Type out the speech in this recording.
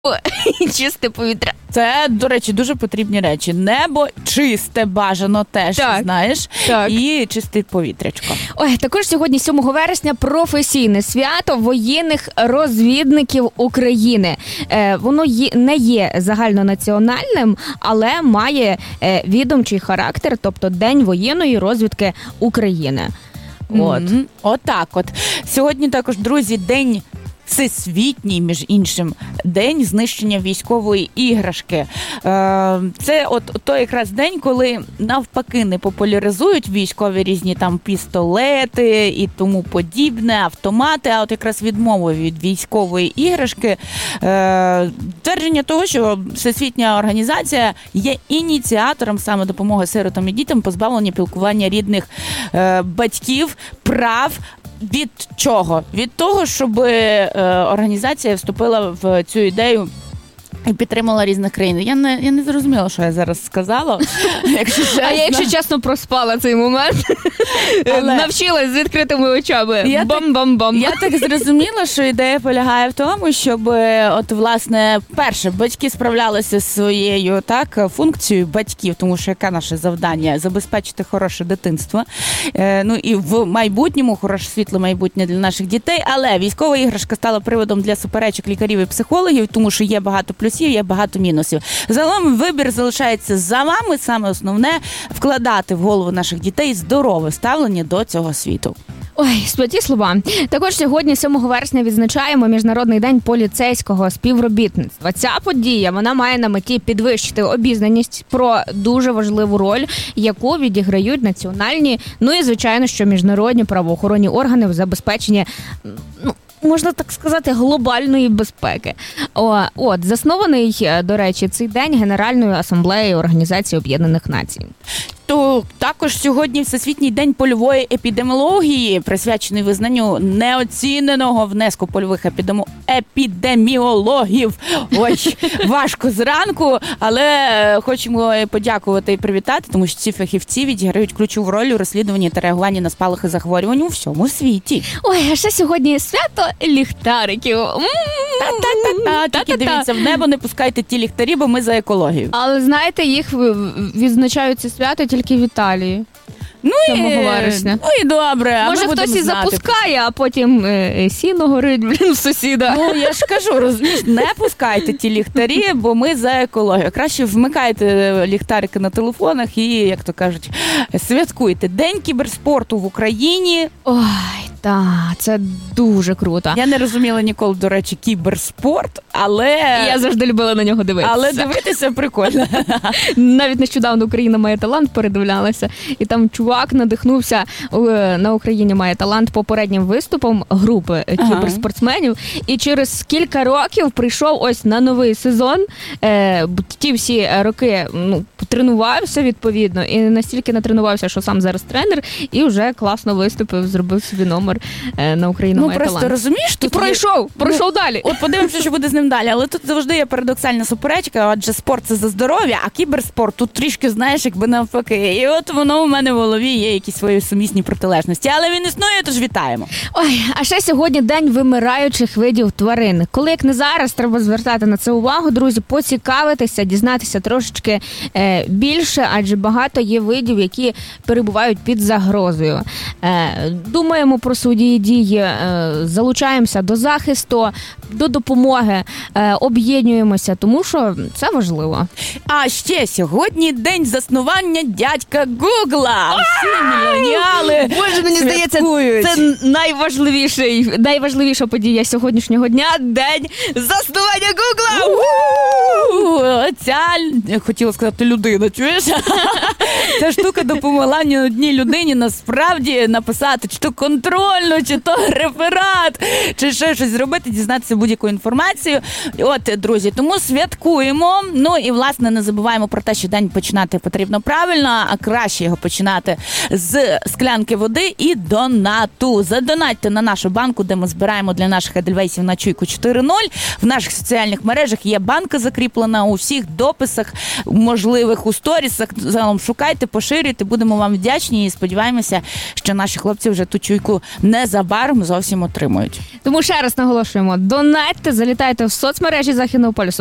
і чисте повітря. Це, до речі, дуже потрібні речі. Небо чисте, бажано теж, так, знаєш, так. І чисте повітрячко. Ой, також сьогодні, 7 вересня, професійне свято воєнних розвідників України. Воно не є загальнонаціональним, але має відомчий характер, тобто День воєнної розвідки України. Отак от. Сьогодні також, друзі, день всесвітній, між іншим, день знищення військової іграшки. Це от той якраз день, коли навпаки не популяризують військові різні там пістолети і тому подібне, автомати, а от якраз відмовою від військової іграшки. Твердження того, що Всесвітня організація є ініціатором саме допомоги сиротам і дітям, позбавлення піклування рідних батьків, прав. Від чого? Від того, щоб організація вступила в цю ідею і підтримала різних країн. Я не зрозуміла, що я зараз сказала. А я, якщо чесно, проспала цей момент. Навчилась з відкритими очами. Бам-бам-бам. Я так зрозуміла, що ідея полягає в тому, щоб, от, власне, перше, батьки справлялися з своєю функцією батьків, тому що яке наше завдання? Забезпечити хороше дитинство. Ну і в майбутньому, хороше світле майбутнє для наших дітей. Але військова іграшка стала приводом для суперечок лікарів і психологів, тому що є багато плюсів, є багато мінусів. Загалом вибір залишається за вами. Саме основне – вкладати в голову наших дітей здорове ставлення до цього світу. Ой, святі слова. Також сьогодні, 7 вересня, відзначаємо Міжнародний день поліцейського співробітництва. Ця подія, вона має на меті підвищити обізнаність про дуже важливу роль, яку відіграють національні, ну і, звичайно, що міжнародні правоохоронні органи в забезпеченні, можна так сказати, глобальної безпеки. Заснований, до речі, цей день Генеральною асамблеєю Організації Об'єднаних Націй. То також сьогодні Всесвітній день польової епідеміології, присвячений визнанню неоціненого внеску польових епідеміологів. Ой, важко зранку, але хочемо подякувати і привітати, тому що ці фахівці відіграють ключову роль у розслідуванні та реагуванні на спалахи захворювань у всьому світі. Ой, а ще сьогодні свято ліхтариків. Тільки дивіться, в небо не пускайте ті ліхтарі, бо ми за екологію. Але знаєте, їх відзначають це свято тільки в Італії. 7 вересня. Ну і добре. Може, хтось і запускає, а потім сіно горить, в сусіда. Ну, я ж кажу, розумієш, не пускайте ті ліхтарі, бо ми за екологію. Краще вмикайте ліхтарики на телефонах і, як то кажуть, святкуйте. День кіберспорту в Україні. Ой, так, це дуже круто. Я не розуміла ніколи, до речі, кіберспорт, але... Я завжди любила на нього дивитися. Але дивитися прикольно. Навіть нещодавно «Україна має талант» передивлялася, і там чувак надихнувся на «Україні має талант» попереднім виступом групи кіберспортсменів, і через кілька років прийшов ось на новий сезон. Ті всі роки тренувався відповідно, і настільки натренувався, що сам зараз тренер, і вже класно виступив, зробив собі номер на «Україна має талант». Ну, просто розумієш, тут пройшов далі. От подивимося, що буде з ним далі. Але тут завжди є парадоксальна суперечка, адже спорт – це за здоров'я, а кіберспорт тут трішки, знаєш, якби навпаки. І от воно у мене в голові є якісь свої сумісні протилежності. Але він існує, тож вітаємо. Ой, а ще сьогодні день вимираючих видів тварин. Коли, як не зараз, треба звертати на це увагу, друзі, поцікавитися, дізнатися трошечки більше, адже багато є видів, які перебувають під загрозою. Думаємо про свої дії, залучаємося до захисту, до допомоги, об'єднуємося, тому що це важливо. А ще сьогодні день заснування дядька Гугла. Всі мільйоніали. Боже, мені здається, це найважливіша подія сьогоднішнього дня – день заснування Гугла. Ця, хотіла сказати, людина, чуєш? Ця штука допомогла ні одній людині насправді написати, чи то контрольну, чи то реферат, чи ще щось зробити, дізнатися будь-яку інформацію. От, друзі, тому святкуємо. Ну і, власне, не забуваємо про те, що день починати потрібно правильно, а краще його починати з склянки води і донату. Задонатьте на нашу банку, де ми збираємо для наших едельвейсів на Чуйку 4.0. В наших соціальних мережах є банка закріплена, у всіх дописах можливих, у сторісах. Загалом шукайте, поширюйте, будемо вам вдячні і сподіваємося, що наші хлопці вже ту чуйку незабаром зовсім отримують. Тому ще раз наголошуємо, донатьте, залітайте в соцмережі Західного полюсу.